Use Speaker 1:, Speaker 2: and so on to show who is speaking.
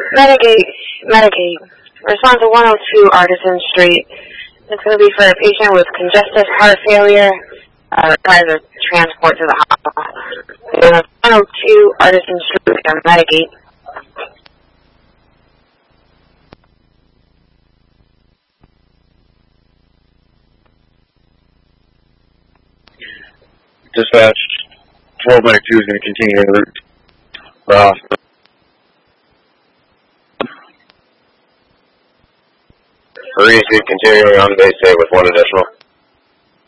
Speaker 1: Medicaid. Response to 102 Artisan Street. It's going to be for a patient with congestive heart failure. Requires a transport to the hospital. 102 Artisan Street on Medicaid.
Speaker 2: Dispatch 12 Medic 2 is going to continue en route to the hospital.
Speaker 3: Reese continuing on base 8 with 1 additional.